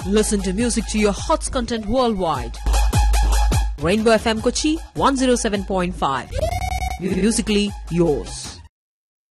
Listen to music to your hots content worldwide. Rainbow FM Kochi 107.5. Musically yours.